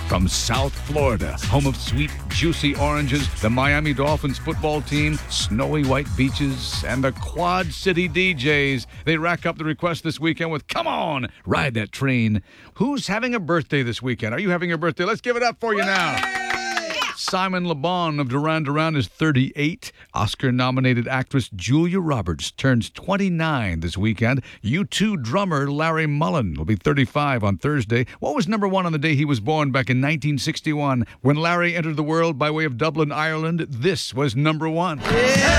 From South Florida, home of sweet, juicy oranges, the Miami Dolphins football team, snowy white beaches, and the Quad City DJs. They rack up the request this weekend with "Come On, Ride That Train." Who's having a birthday this weekend? Are you having a birthday? Let's give it up for you now. Simon Le Bon of Duran Duran is 38. Oscar-nominated actress Julia Roberts turns 29 this weekend. U2 drummer Larry Mullen will be 35 on Thursday. What was number one on the day he was born back in 1961? When Larry entered the world by way of Dublin, Ireland, this was number one. Yeah.